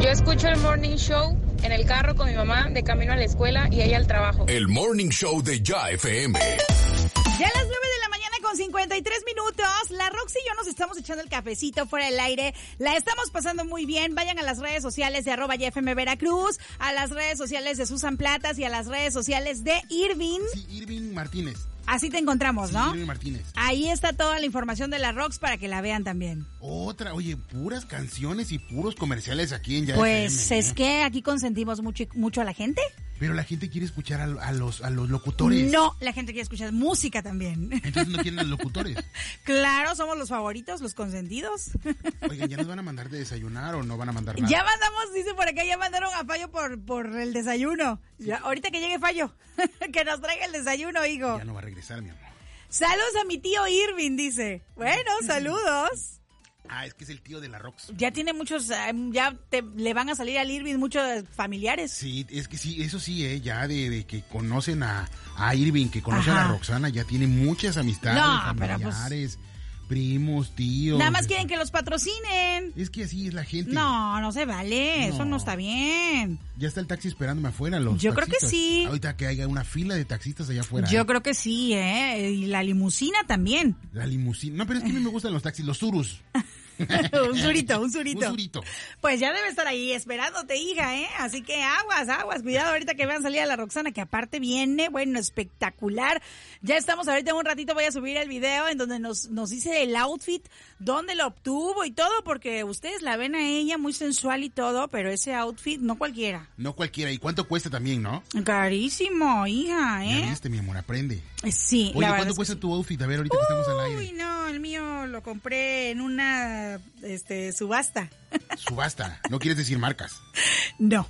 Yo escucho el Morning Show en el carro con mi mamá de camino a la escuela y ella al trabajo. El Morning Show de Ya FM. Ya a las 9 de la mañana con 53 minutos, la Roxy y yo nos estamos echando el cafecito fuera del aire. La estamos pasando muy bien. Vayan a las redes sociales de @YFM Veracruz, a las redes sociales de Susan Platas y a las redes sociales de Irving. Sí, Irving Martínez. Así te encontramos, ¿no? Irving Martínez. Ahí está toda la información de la Rox para que la vean también. Oye, puras canciones y puros comerciales aquí en Ya Pues FM, es que aquí consentimos mucho a la gente. Pero la gente quiere escuchar a los locutores. No, la gente quiere escuchar música también. Entonces no quieren a los locutores. Claro, somos los favoritos, los consentidos. Oigan, ¿ya nos van a mandar de desayunar o no van a mandar nada? Ya mandamos, dice por acá, ya mandaron a Fallo por el desayuno. Ya, ahorita que llegue Fallo, que nos traiga el desayuno, hijo. Ya no va a regresar, mi amor. Saludos a mi tío Irving, dice. Bueno, saludos. Es que es el tío de la Rox. Ya tiene muchos, le van a salir al Irving muchos familiares. Sí, es que sí, eso sí, ya de que conocen a Irving, que conocen a Roxana, ya tiene muchas amistades, familiares, primos, tíos. Nada más quieren que los patrocinen. Es que así es la gente. No se vale, eso no está bien. Ya está el taxi esperándome afuera, Yo creo que sí. Ahorita que haya una fila de taxistas allá afuera. Yo creo que sí, y la limusina también. La limusina. No, pero es que a mí me gustan los taxis, los surus. un surito. Un surito. Pues ya debe estar ahí esperándote, hija, Así que aguas, cuidado ahorita que vean salir a la Roxana, que aparte viene, bueno, espectacular. Ya estamos ahorita en un ratito, voy a subir el video en donde nos dice el outfit, dónde lo obtuvo y todo, porque ustedes la ven a ella muy sensual y todo, pero ese outfit no cualquiera. No cualquiera. ¿Y cuánto cuesta también, no? Carísimo, hija, Ya viste, mi amor, aprende. Sí. Oye, ¿cuánto cuesta tu outfit? A ver, ahorita que estamos al aire. Uy, no, el mío lo compré en una subasta. Subasta, no quieres decir marcas. No.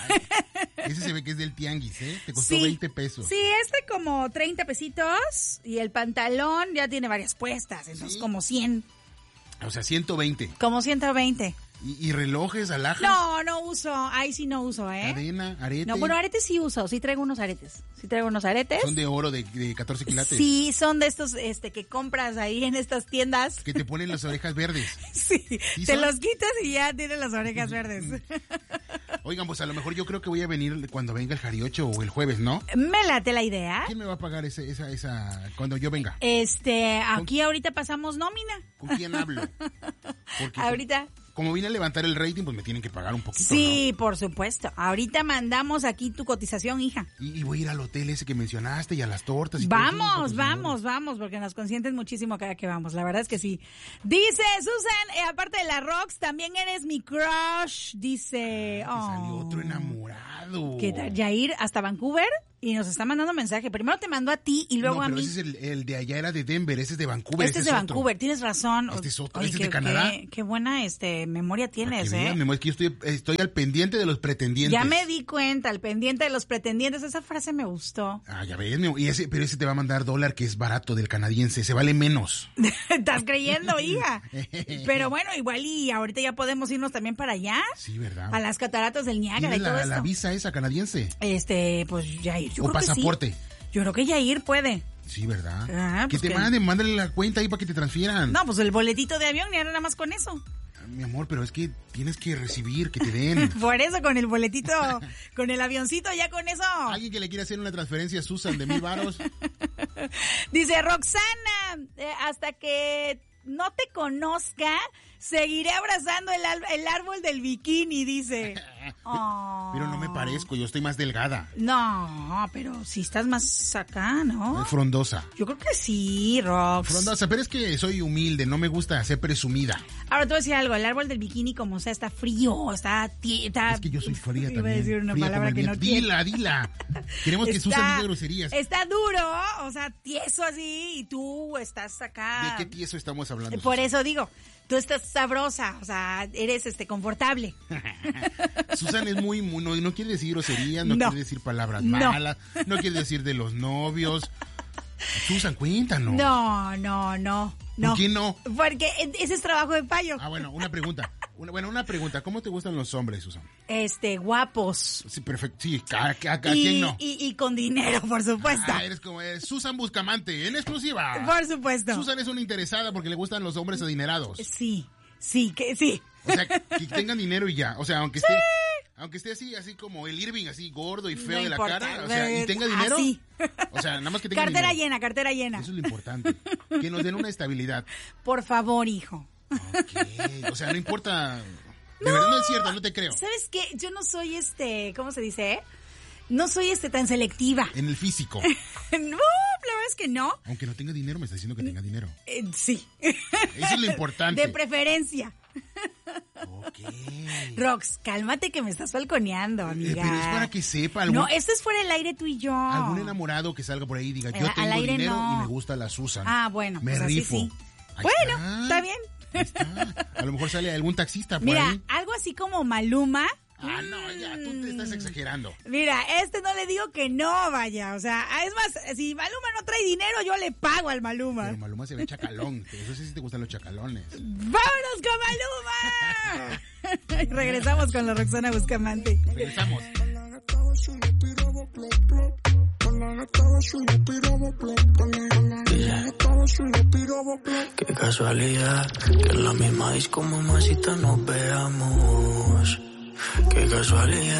Ese se ve que es del tianguis, Te costó 20 pesos. Sí, como 30 pesitos y el pantalón ya tiene varias puestas, entonces como 100. O sea, 120. Como 120. ¿Y relojes, alhajas? No uso, ahí sí no uso, Cadena, arete. No, bueno, aretes sí uso, sí traigo unos aretes. ¿Son de oro de 14 quilates? Sí, son de estos que compras ahí en estas tiendas. Que te ponen las orejas verdes. Sí, te los quitas y ya tienen las orejas verdes. Oigan, pues a lo mejor yo creo que voy a venir cuando venga el Jariocho o el jueves, ¿no? Me late la idea. ¿Quién me va a pagar esa cuando yo venga? Aquí ahorita pasamos nómina. ¿Con quién hablo? Porque ahorita. Como vine a levantar el rating, pues me tienen que pagar un poquito, Sí, ¿no? por supuesto. Ahorita mandamos aquí tu cotización, hija. Y voy a ir al hotel ese que mencionaste y a las tortas y vamos, porque nos consienten muchísimo cada que vamos. La verdad es que sí. Dice Susan, aparte de la Rox, también eres mi crush. Dice. Salió otro enamorado. ¿Qué tal? Yair, hasta Vancouver. Y nos está mandando mensaje. Primero te mandó a ti y luego a mí. Ese es el de allá, era de Denver, ese es de Vancouver. Este es de Vancouver, tienes razón. Este es otro, Oye, este es de Canadá. Qué buena memoria tienes, Vean, es que yo estoy al pendiente de los pretendientes. Ya me di cuenta, al pendiente de los pretendientes. Esa frase me gustó. Ya ves, pero ese te va a mandar dólar que es barato del canadiense, se vale menos. ¿Estás creyendo, hija? Pero bueno, igual y ahorita ya podemos irnos también para allá. Sí, ¿verdad? A las cataratas del Niágara y todo esto. ¿La visa esa canadiense? Pues Yair, yo ¿O creo pasaporte? Que sí. Yo creo que Yair puede. Sí, ¿verdad? Pues que te mándale la cuenta ahí para que te transfieran. No, pues el boletito de avión, ni nada más con eso. Mi amor, pero es que tienes que recibir, que te den. Por eso, con el boletito, con el avioncito, ya con eso. Alguien que le quiera hacer una transferencia a Susan de 1,000 varos. Dice Roxana, hasta que no te conozca, seguiré abrazando el árbol del bikini, dice. Pero no me parezco, yo estoy más delgada. No, pero si estás más acá, ¿no? Frondosa. Yo creo que sí, Rox. Frondosa, pero es que soy humilde, no me gusta ser presumida. Ahora te voy a decir algo, el árbol del bikini como sea está frío, está... Es que yo soy fría también. Iba a decir una fría palabra que no quiero. Dila. Queremos que Susan diga groserías. Está duro, o sea, tieso así, y tú estás acá. ¿De qué tieso estamos hablando? Por eso digo, tú estás sabrosa, o sea, eres confortable. Susan es muy no quiere decir groserías, no quiere decir palabras malas, no quiere decir de los novios. Susan, cuéntanos. No. ¿Por qué no? Porque ese es trabajo de payo. Bueno, una pregunta. Una pregunta. ¿Cómo te gustan los hombres, Susan? Guapos. Sí, perfecto. Sí, ¿a quién no? Y con dinero, por supuesto. Eres como Susan Buscamante, en exclusiva. Por supuesto. Susan es una interesada porque le gustan los hombres adinerados. Sí. O sea, que tengan dinero y ya. O sea, aunque esté así como el Irving, así gordo y feo de la cara, o sea, y tenga dinero. Así. O sea, nada más que tenga cartera dinero. Cartera llena. Eso es lo importante. Que nos den una estabilidad. Por favor, hijo. Ok. O sea, no importa. De verdad no es cierto, no te creo. ¿Sabes qué? Yo no soy ¿cómo se dice? No soy tan selectiva. En el físico. No, la verdad es que no. Aunque no tenga dinero, me está diciendo que tenga dinero. Sí. Eso es lo importante. De preferencia. Ok. Rox, cálmate que me estás balconeando, amiga. Pero es para que sepa. No, esto es fuera del aire tú y yo. Algún enamorado que salga por ahí y diga, yo tengo dinero y me gusta la Susan. Ah, bueno. Me pues rifo. Así, sí. Bueno, está bien. Ahí está. A lo mejor sale algún taxista por Mira, ahí. algo así como Maluma. Ah, no, ya, tú te estás exagerando. Mira, no le digo que no, vaya. O sea, es más, si Maluma no trae dinero, yo le pago al Maluma. Pero Maluma se ve chacalón. Eso sí te gustan los chacalones. ¡Vámonos con Maluma! Y regresamos con la Roxana Buscamante. Regresamos. Qué casualidad que en la misma disco, mamacita, nos veamos. Qué casualidad.